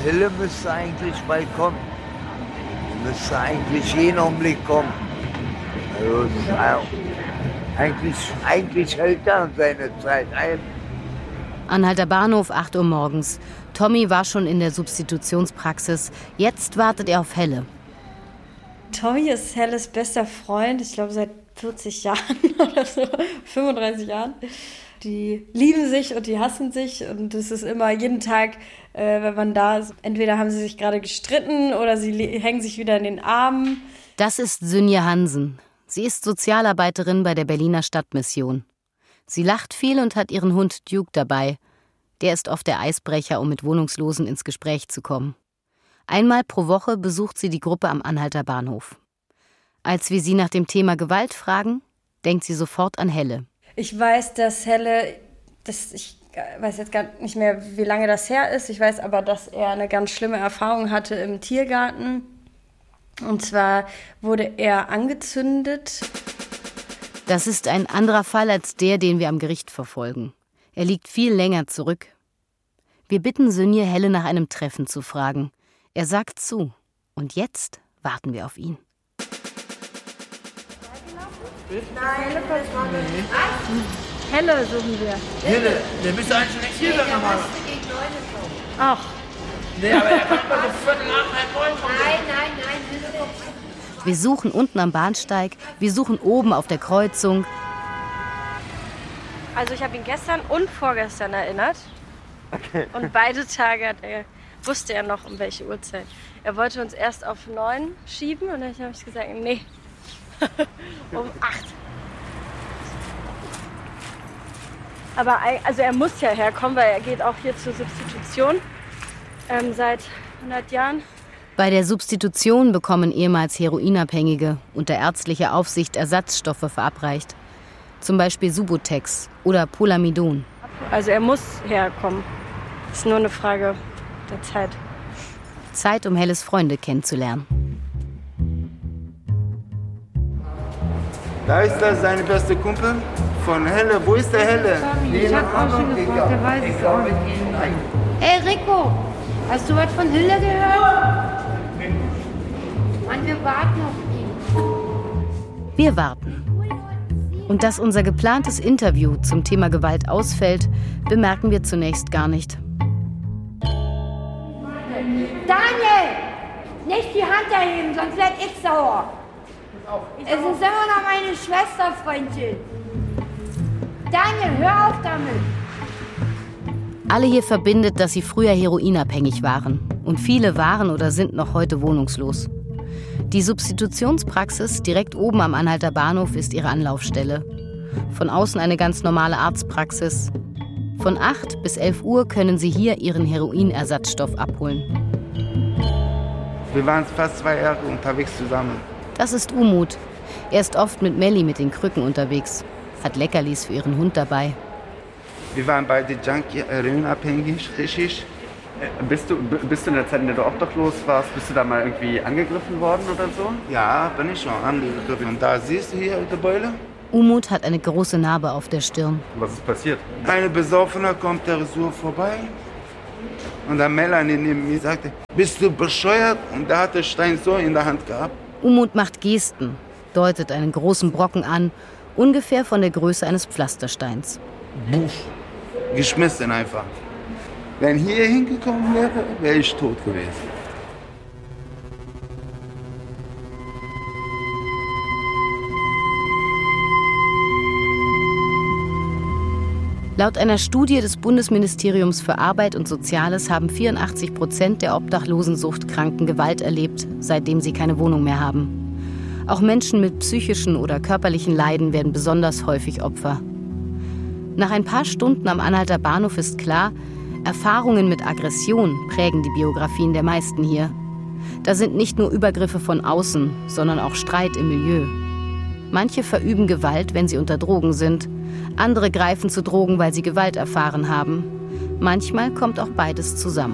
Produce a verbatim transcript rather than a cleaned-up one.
Hille müsste eigentlich bald kommen. Die müsste eigentlich jeden Augenblick kommen. Also, eigentlich, eigentlich hält er seine Zeit ein. Anhalter Bahnhof, acht Uhr morgens. Tommy war schon in der Substitutionspraxis. Jetzt wartet er auf Helle. Tommy ist Helles bester Freund, ich glaube seit vierzig Jahren oder so, fünfunddreißig Jahren. Die lieben sich und die hassen sich und es ist immer jeden Tag, äh, wenn man da ist, entweder haben sie sich gerade gestritten oder sie le- hängen sich wieder in den Armen. Das ist Synje Hansen. Sie ist Sozialarbeiterin bei der Berliner Stadtmission. Sie lacht viel und hat ihren Hund Duke dabei. Der ist oft der Eisbrecher, um mit Wohnungslosen ins Gespräch zu kommen. Einmal pro Woche besucht sie die Gruppe am Anhalter Bahnhof. Als wir sie nach dem Thema Gewalt fragen, denkt sie sofort an Helle. Ich weiß, dass Helle, das, ich weiß jetzt gar nicht mehr, wie lange das her ist, ich weiß aber, dass er eine ganz schlimme Erfahrung hatte im Tiergarten. Und zwar wurde er angezündet. Das ist ein anderer Fall als der, den wir am Gericht verfolgen. Er liegt viel länger zurück. Wir bitten Synje, Helle nach einem Treffen zu fragen. Er sagt zu. Und jetzt warten wir auf ihn. Nein, Helle suchen wir. Helle, der müsste eigentlich nicht hier sein. Ach. Nee, aber er kommt mal bis Viertel nach, halb neun kommen. Nein, nein, nein, Hille kommt. Wir suchen unten am Bahnsteig, wir suchen oben auf der Kreuzung. Also ich habe ihn gestern und vorgestern erinnert. Okay. Und beide Tage hat er, wusste er noch, um welche Uhrzeit. Er wollte uns erst auf neun schieben und dann habe ich gesagt, nee, um acht. Aber also er muss ja herkommen, weil er geht auch hier zur Substitution ähm, seit hundert Jahren. Bei der Substitution bekommen ehemals Heroinabhängige unter ärztlicher Aufsicht Ersatzstoffe verabreicht. Zum Beispiel Subutex oder Polamidon. Also er muss herkommen. Ist nur eine Frage der Zeit. Zeit, um Helles Freunde kennenzulernen. Da ist das seine beste Kumpel von Helle. Wo ist der Helle? Ich hab auch schon gefragt, der weiß es auch nicht. Hey Rico, hast du was von Hille gehört? Mann, wir warten auf ihn. Wir warten. Und dass unser geplantes Interview zum Thema Gewalt ausfällt, bemerken wir zunächst gar nicht. Daniel, nicht die Hand erheben, sonst werd ich sauer. Es ist immer noch meine Schwester, Freundchen. Daniel, hör auf damit. Alle hier verbindet, dass sie früher heroinabhängig waren. Und viele waren oder sind noch heute wohnungslos. Die Substitutionspraxis direkt oben am Anhalter Bahnhof ist ihre Anlaufstelle. Von außen eine ganz normale Arztpraxis. Von acht bis elf Uhr können sie hier ihren Heroinersatzstoff abholen. Wir waren fast zwei Jahre unterwegs zusammen. Das ist Umut. Er ist oft mit Melli mit den Krücken unterwegs. Hat Leckerlis für ihren Hund dabei. Wir waren beide Junkie, heroinabhängig, richtig. Bist du, bist du in der Zeit, in der du obdachlos warst, bist du da mal irgendwie angegriffen worden oder so? Ja, bin ich schon angegriffen. Und da siehst du hier die Beule. Umut hat eine große Narbe auf der Stirn. Was ist passiert? Eine Besoffene kommt der so vorbei. Und dann Melanie neben mir sagte, bist du bescheuert? Und da hat der Stein so in der Hand gehabt. Umut macht Gesten, deutet einen großen Brocken an, ungefähr von der Größe eines Pflastersteins. Buff. Geschmissen einfach. Wenn hier hingekommen wäre, wäre ich tot gewesen. Laut einer Studie des Bundesministeriums für Arbeit und Soziales haben vierundachtzig Prozent der Obdachlosensuchtkranken Gewalt erlebt, seitdem sie keine Wohnung mehr haben. Auch Menschen mit psychischen oder körperlichen Leiden werden besonders häufig Opfer. Nach ein paar Stunden am Anhalter Bahnhof ist klar, Erfahrungen mit Aggression prägen die Biografien der meisten hier. Da sind nicht nur Übergriffe von außen, sondern auch Streit im Milieu. Manche verüben Gewalt, wenn sie unter Drogen sind. Andere greifen zu Drogen, weil sie Gewalt erfahren haben. Manchmal kommt auch beides zusammen.